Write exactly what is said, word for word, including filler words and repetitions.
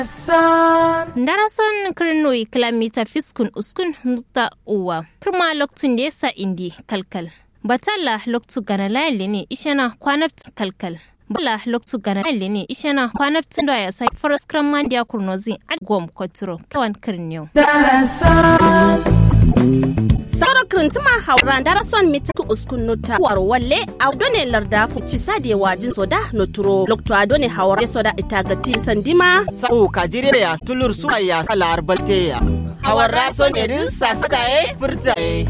Darason kirnoi kilomita fiskun uskun nuta uwa. Kirma loktun da yasa indi kalkal. Batalla loktu gana layali ishana kwanapt kalkal. Bala loktu gana layali ishana kwanaptun da ya sai faras kramman dia kurnozin adgom koturo kawan kirnyo. Sauro krintuma hauran darason mita uskun nota warwalle audone larda fuci sade wajin soda noturo lokto adone hawra soda itagati sandima sa'u kajire ya tulur suwa ya salar balte ya hawar rason edin sasaka e furta e